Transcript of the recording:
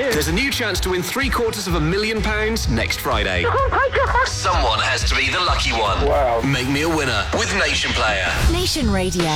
There's a new chance to win £750,000 next Friday. Oh my God! Someone has to be the lucky one. Wow. Make me a winner with Nation Player. Nation Radio.